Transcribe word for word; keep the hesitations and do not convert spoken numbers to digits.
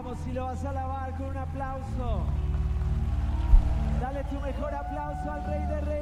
Vamos, si lo vas a alabar con un aplauso. Dale tu mejor aplauso al Rey de Reyes.